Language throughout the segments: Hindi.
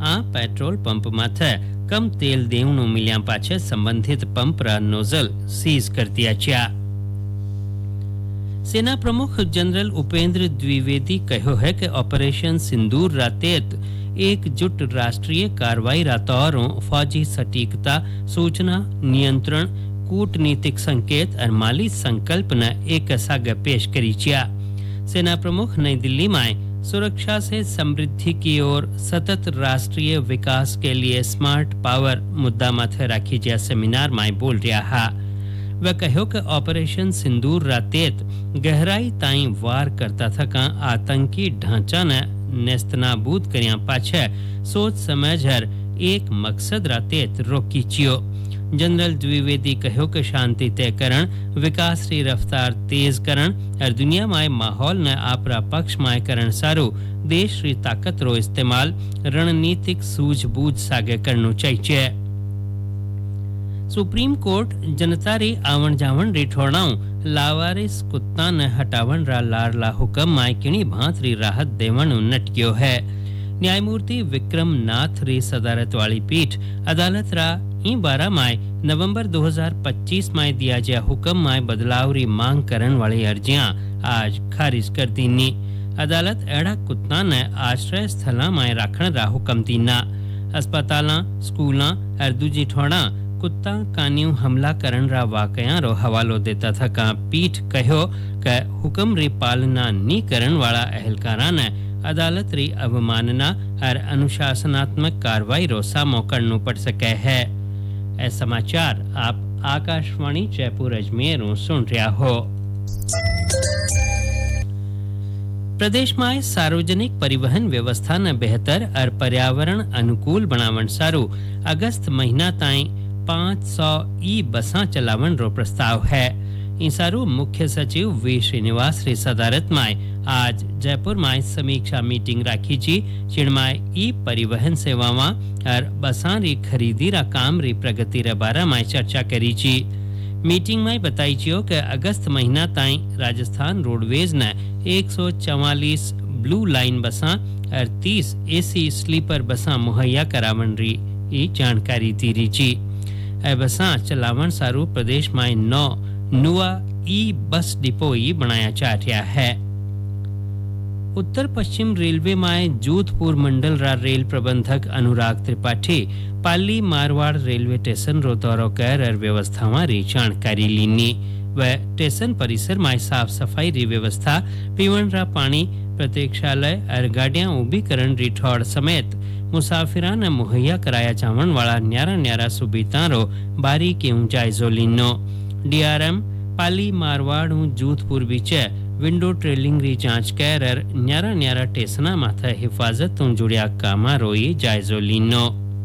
आ पेट्रोल पंप माथे कम तेल देवनु मिल्या पाछे संबंधित पंप रा नोजल सीज कर दिया छा। सेना प्रमुख जनरल उपेंद्र द्विवेदी कहो है कि ऑपरेशन सिंदूर रातेत एकजुट राष्ट्रीय कार्रवाई रातौरों फौजी सटीकता सूचना नियंत्रण कूटनीतिक संकेत और माली संकल्प न एक साग पेश करी छिया। सेना प्रमुख नई दिल्ली में सुरक्षा से समृद्धि की ओर सतत राष्ट्रीय विकास के लिए स्मार्ट पावर मुद्दा माथे राखी जा सेमिनार में बोल रहा है। वह कहो कि ऑपरेशन सिंदूर रातेत गहराई ताई वार करता थका आतंकी ढांचा ने नेस्तनाबूद करिया पाछे सोच समझ हर एक मकसद रातेत रोकी चियो। जनरल द्विवेदी कहो कि शांति तय करण विकास री रफ्तार तेज करण और दुनिया में माहौल ने आपरा पक्ष में करण सारू देश री ताकत रो इस्तेमाल रणनीतिक सूझबूझ सागे करनु चाहिए। सुप्रीम कोर्ट जनता री आवण जावण री ठोड़ाऊ लावारिस कुत्ता ने हटावण रा लारला हुक्म में किणी भांत री राहत देवण नटक्यो है। न्यायमूर्ति विक्रम नाथ री सदारत वाली पीठ अदालत रा ई 12 मई नवंबर 2025 में दिया गया हुक्म में बदलाव री मांग करन वाली अर्जियां आज खारिज कर दीनी। अदालत एड़ा कुत्ता ने आश्रय स्थला में राखण रा हुक्म दीना। अस्पतालां स्कूलां और दूजी ठोड़ा कुत्ता कान्यू हमला करन रा वाकया रो हवालो देता था का पीठ कहो कि हुक्म री पालना नी करन वाला अहलकारा ने अदालत री अवमानना और अनुशासनात्मक कार्रवाई रो सामो करनु पड़ सके है। ऐ समाचार आप आकाशवाणी जयपुर अजमेर सुन रहा हो। प्रदेश में सार्वजनिक परिवहन व्यवस्था न बेहतर और पर्यावरण अनुकूल बनावन सारू अगस्त महीना ताई 500 ई बसा चलावन रो प्रस्ताव है। इंसारू मुख्य सचिव वी श्रीनिवास री सदारत में आज जयपुर में समीक्षा मीटिंग राखी जी चिड़माय ई परिवहन सेवावां और बसां री खरीदी रा काम री प्रगति रे बारे में चर्चा करी जी। मीटिंग में बताई जियो कि अगस्त महीना ताई राजस्थान रोडवेज ने 144 ब्लू लाइन बसां और 30 एसी स्लीपर बसां मुहैया करावन री जानकारी दी री जी। ए बसां चलावन सारू प्रदेश में 9 नुआ ई बस डिपो बनाया जा रहा है। उत्तर पश्चिम रेलवे में जोधपुर मंडल रा रेल प्रबंधक अनुराग त्रिपाठी पाली मारवाड़ रेलवे स्टेशन रो दौरो कर और व्यवस्थावां री जानकारी लीनी। वह स्टेशन परिसर में साफ सफाई री व्यवस्था पीवन रा पानी प्रतीक्षालय और गाड़ियां उभी करण री ठौड़ समेत मुसाफिरां ने मुहैया कराया जावन वाला न्यारा न्यारा सुविधा रो बारीकी जायजो लीनो। डीआरएम पाली मारवाड़ जोधपुर बीचे विंडो ट्रेलिंग री जांच कर और न्यारा न्यारा टेसना माथे हिफाजत जुड़िया कामा रोई जायजो लीनो।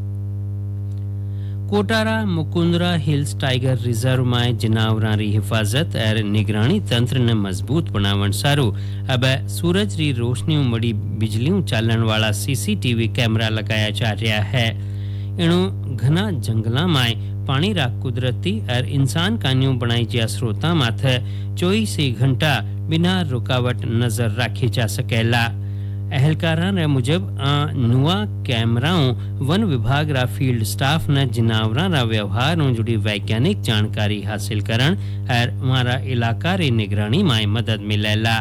Kotra Mukundra hills tiger reserve में जनावरां री हिफाजत और निगरानी तंत्र ने मजबूत बनावन सारू अब सूरज री रोशनी मड़ी बिजली चालन वाला सीसीटीवी कैमरा लगाया जा रहा है। इणु घना जंगला में पानी रा कुदरती और इंसान कान्यू बनाई जा स्रोता माथे 24 घंटा बिना रुकावट नजर राखी जा सकेला। अहलकारा ने मुजब नुआ कैमराओं वन विभाग रा फील्ड स्टाफ ने जनावरां रा व्यवहार जुड़ी वैज्ञानिक जानकारी हासिल करन और हमारा इलाका री निगरानी में मदद मिलेला।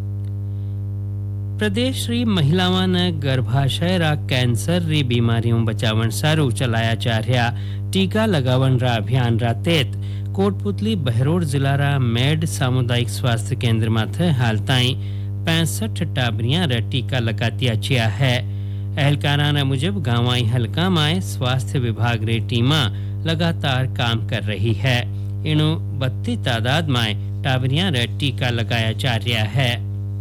प्रदेश री महिलावां ने गर्भाशय रा कैंसर री बीमारियों बचावन सारू चलाया जा रहा टीका लगावन रा अभियान रा तेत कोटपुतली बहरोड जिला रा मेड सामुदायिक स्वास्थ्य केंद्र माथे हाल ताई 65 टाबरियां रा टीका लगातिया छिया है। अहलकारा ने मुजब गांवाई हलका में स्वास्थ्य विभाग रे टीमा लगातार काम कर रही है। इनु 32 तादाद में टाबरियां रा टीका लगाया जा रहा है।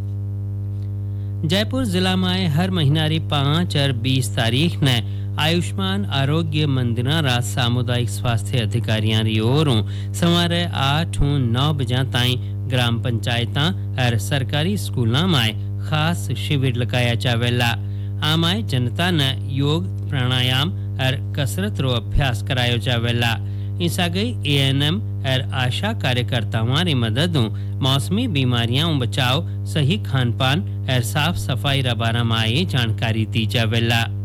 जयपुर जिला में हर महीना री 5 और 20 तारीख ने आयुष्मान आरोग्य मंदिरा रा सामुदायिक स्वास्थ्य अधिकारियां री ओरों सवारे 8-9 बजे ताई ग्राम पंचायतां और सरकारी स्कूलों में खास शिविर लगाया जावेला। आमाय जनता ने योग प्राणायाम और कसरत रो अभ्यास करायो जावेला। इस गई एएनएम और आशा कार्यकर्ताओं री मदद मौसमी बीमारियां बचाव सही खान पान और साफ सफाई रा बारा में जानकारी दी जावेला।